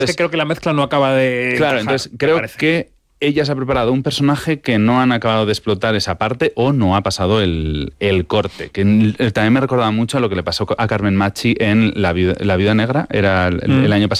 que creo que la mezcla no acaba de Claro, encajar, entonces creo que ella se ha preparado un personaje que no han acabado de explotar esa parte o no ha pasado el corte. Que también me recordaba mucho a lo que le pasó a Carmen Machi en La Viuda Negra, era el año pasado.